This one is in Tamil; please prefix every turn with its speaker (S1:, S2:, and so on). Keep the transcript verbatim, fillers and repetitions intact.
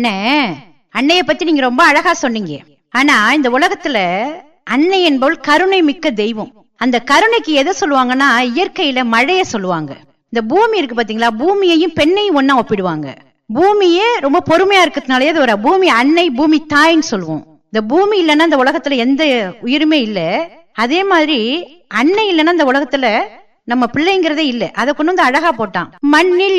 S1: அண்ணே, அன்னைய பத்தி நீங்க ரொம்ப அழகா சொன்னீங்க. ஆனா இந்த உலகத்துல அன்னை என்பவள் கருணை மிக்க தெய்வம். அந்த கருணைக்கு எதை சொல்லுவாங்கன்னா இயற்கையில மழைய சொல்லுவாங்க. இந்த பூமி இருக்கு பாத்தீங்களா, பூமியையும் பெண்ணையும் ஒன்னா ஒப்பிடுவாங்க. பூமியே ரொம்ப பொறுமையா இருக்கிறதுனாலயே அது ஒரு பூமி அன்னை, பூமி தாய்ன்னு சொல்லுவோம். இந்த பூமி இல்லைன்னா இந்த உலகத்துல எந்த உயிருமே இல்லை. அதே மாதிரி அன்னை இல்லைன்னா இந்த உலகத்துல நம்ம பிள்ளைங்கிறதே இல்லை. அதை கொண்டு வந்து அழகா போட்டான். மண்ணில்